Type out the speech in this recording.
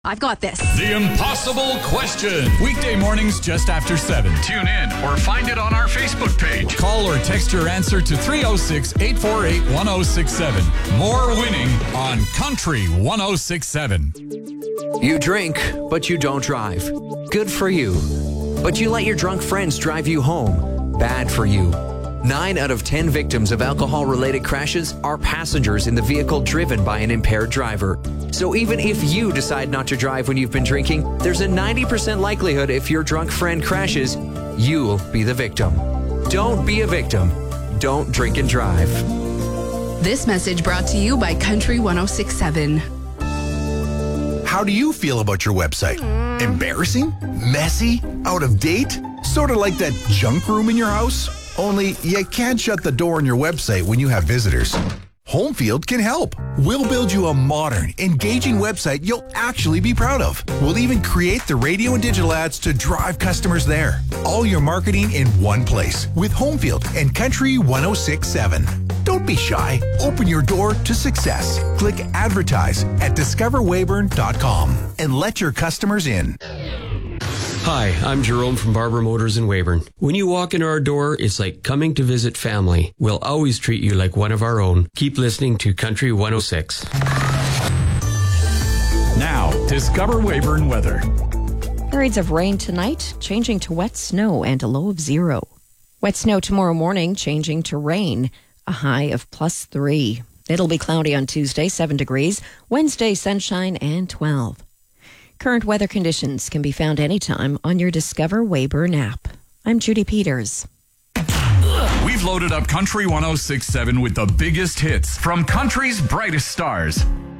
I've got this. The Impossible Question. Weekday mornings just after 7. Tune in or find it on our Facebook page. Call or text your answer to 306-848-1067. More winning on Country 1067. You drink, but you don't drive. Good for you. But you let your drunk friends drive you home. Bad for you. 9 out of 10 victims of alcohol-related crashes are passengers in the vehicle driven by an impaired driver. So even if you decide not to drive when you've been drinking, there's a 90% likelihood if your drunk friend crashes, you'll be the victim. Don't be a victim. Don't drink and drive. This message brought to you by Country 1067. How do you feel about your website? Embarrassing? Messy? Out of date? Sort of like that junk room in your house? Only you can't shut the door on your website when you have visitors. Homefield can help. We'll build you a modern, engaging website you'll actually be proud of. We'll even create the radio and digital ads to drive customers there. All your marketing in one place with Homefield and Country 1067. Don't be shy. Open your door to success. Click advertise at discoverweyburn.com and let your customers in. Hi, I'm Jerome from Barber Motors in Weyburn. When you walk in our door, it's like coming to visit family. We'll always treat you like one of our own. Keep listening to Country 106. Now, Discover Weyburn weather. Periods of rain tonight, changing to wet snow and a low of 0. Wet snow tomorrow morning, changing to rain, a high of +3. It'll be cloudy on Tuesday, 7 degrees. Wednesday, sunshine and 12. Current weather conditions can be found anytime on your Discover Weyburn app. I'm Judy Peters. We've loaded up Country 1067 with the biggest hits from country's brightest stars.